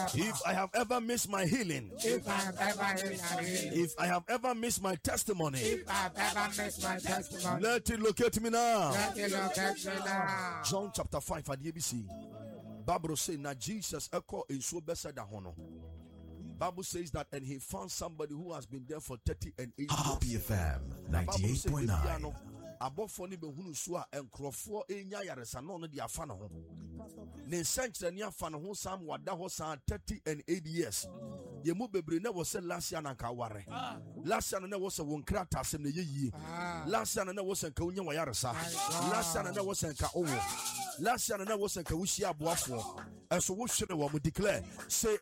If I have ever missed my healing, if I have ever missed my healing, if I have ever missed my testimony, if I have ever missed my testimony, let it locate me now. let it locate me now. John chapter 5 at the ABC. Bible says now Jesus echo in so better than honor. Bible says that and he found somebody who has been there for 30 and 80 years. Happy FM 98.9. Abofo ni be hunu so a enkrofo enya yaresa no no de afa ne ho. Ne senchre ne afa ne ho sam wada ho san 30 and 80 years. Ye mu bebre na wo se last year na nka ware. Last year na wo se won krata asem ne yeyi. Last year na wo se nka unya yaresa. Last year na wo se nka owo. Last year na wo se nka wushi aboafo. Enso wo hwere wo mu declare say